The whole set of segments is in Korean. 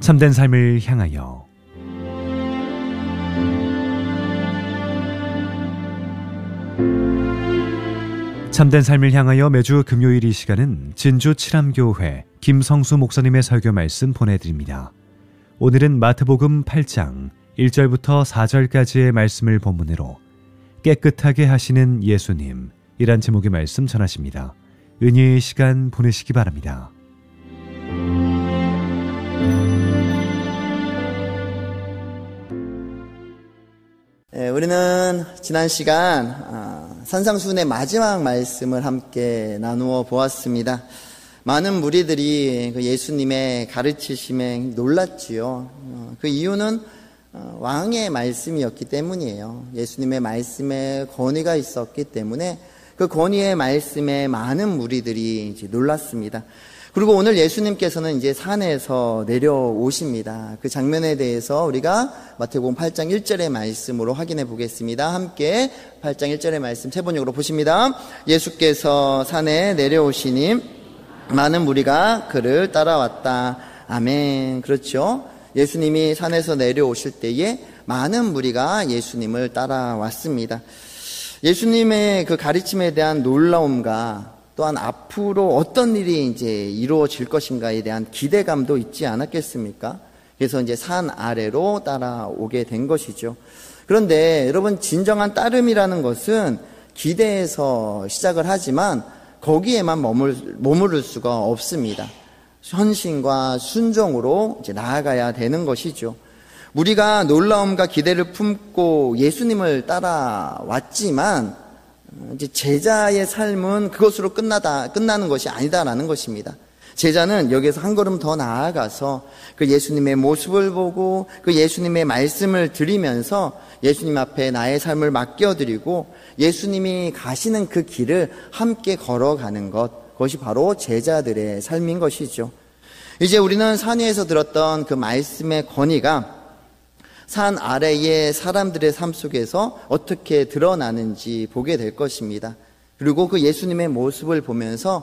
참된 삶을 향하여 참된 삶을 향하여 매주 금요일 이 시간은 진주 칠암교회 김성수 목사님의 설교 말씀 보내드립니다. 오늘은 마태복음 8장 1절부터 4절까지의 말씀을 본문으로 깨끗하게 하시는 예수님 이란 제목의 말씀 전하십니다. 은혜의 시간 보내시기 바랍니다. 우리는 지난 시간 산상수훈의 마지막 말씀을 함께 나누어 보았습니다. 많은 무리들이 예수님의 가르치심에 놀랐지요. 그 이유는 왕의 말씀이었기 때문이에요. 예수님의 말씀에 권위가 있었기 때문에 그 권위의 말씀에 많은 무리들이 이제 놀랐습니다. 그리고 오늘 예수님께서는 이제 산에서 내려오십니다. 그 장면에 대해서 우리가 마태복음 8장 1절의 말씀으로 확인해 보겠습니다. 함께 8장 1절의 말씀 세번역으로 보십니다. 예수께서 산에 내려오시니 많은 무리가 그를 따라왔다. 아멘. 그렇죠. 예수님이 산에서 내려오실 때에 많은 무리가 예수님을 따라왔습니다. 예수님의 그 가르침에 대한 놀라움과 또한 앞으로 어떤 일이 이제 이루어질 것인가에 대한 기대감도 있지 않았겠습니까? 그래서 이제 산 아래로 따라오게 된 것이죠. 그런데 여러분, 진정한 따름이라는 것은 기대에서 시작을 하지만 거기에만 머무를 수가 없습니다. 헌신과 순종으로 이제 나아가야 되는 것이죠. 우리가 놀라움과 기대를 품고 예수님을 따라왔지만 이제 제자의 삶은 그것으로 끝나는 것이 아니다라는 것입니다. 제자는 여기에서 한 걸음 더 나아가서 그 예수님의 모습을 보고 그 예수님의 말씀을 들으면서 예수님 앞에 나의 삶을 맡겨드리고 예수님이 가시는 그 길을 함께 걸어가는 것, 그것이 바로 제자들의 삶인 것이죠. 이제 우리는 산 위에서 들었던 그 말씀의 권위가 산 아래의 사람들의 삶 속에서 어떻게 드러나는지 보게 될 것입니다. 그리고 그 예수님의 모습을 보면서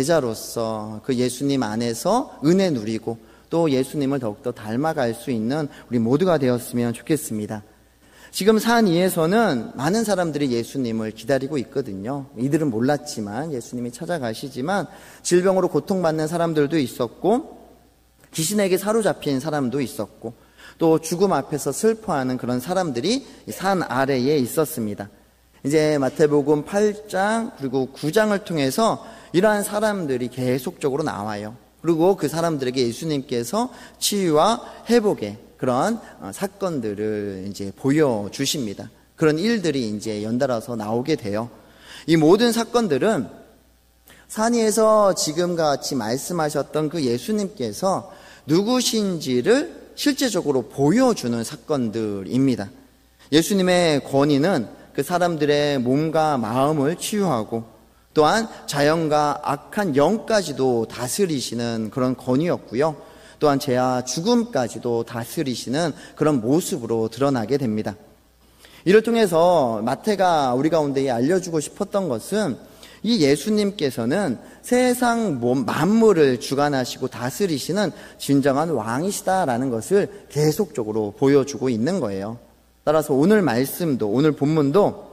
제자로서 그 예수님 안에서 은혜 누리고 또 예수님을 더욱더 닮아갈 수 있는 우리 모두가 되었으면 좋겠습니다. 지금 산 위에서는 많은 사람들이 예수님을 기다리고 있거든요. 이들은 몰랐지만 예수님이 찾아가시지만 질병으로 고통받는 사람들도 있었고 귀신에게 사로잡힌 사람도 있었고 또 죽음 앞에서 슬퍼하는 그런 사람들이 산 아래에 있었습니다. 이제 마태복음 8장 그리고 9장을 통해서 이러한 사람들이 계속적으로 나와요. 그리고 그 사람들에게 예수님께서 치유와 회복의 그런 사건들을 이제 보여주십니다. 그런 일들이 이제 연달아서 나오게 돼요. 이 모든 사건들은 산 위에서 지금과 같이 말씀하셨던 그 예수님께서 누구신지를 실제적으로 보여주는 사건들입니다. 예수님의 권위는 그 사람들의 몸과 마음을 치유하고 또한 자연과 악한 영까지도 다스리시는 그런 권위였고요. 또한 죄와 죽음까지도 다스리시는 그런 모습으로 드러나게 됩니다. 이를 통해서 마태가 우리 가운데 알려주고 싶었던 것은 이 예수님께서는 세상 만물을 주관하시고 다스리시는 진정한 왕이시다라는 것을 계속적으로 보여주고 있는 거예요. 따라서 오늘 말씀도, 오늘 본문도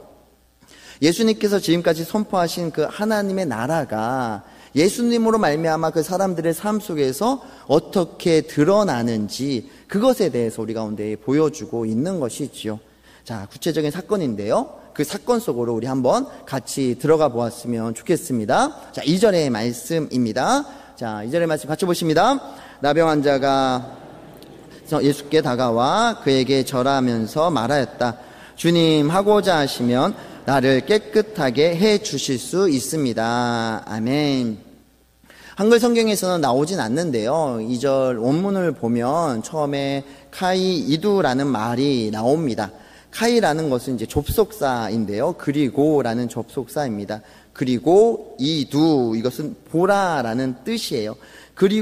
예수님께서 지금까지 선포하신 그 하나님의 나라가 예수님으로 말미암아 그 사람들의 삶 속에서 어떻게 드러나는지 그것에 대해서 우리 가운데 보여주고 있는 것이지요. 자, 구체적인 사건인데요. 그 사건 속으로 우리 한번 같이 들어가 보았으면 좋겠습니다. 자, 2절의 말씀입니다. 자, 2절의 말씀 같이 보십니다. 나병 환자가 예수께 다가와 그에게 절하면서 말하였다. 주님, 하고자 하시면 나를 깨끗하게 해 주실 수 있습니다. 아멘. 한글 성경에서는 나오진 않는데요. 2절 원문을 보면 처음에 카이 이두라는 말이 나옵니다. 카이라는 것은 이제 접속사인데요. 그리고라는 접속사입니다. 그리고 이두, 이것은 보라라는 뜻이에요.